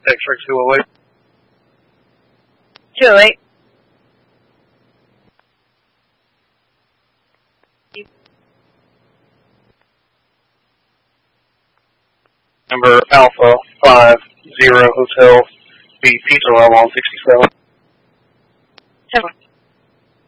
X-ray 208. 208. Number Alpha 50 Hotel, be Pizza Love on 67.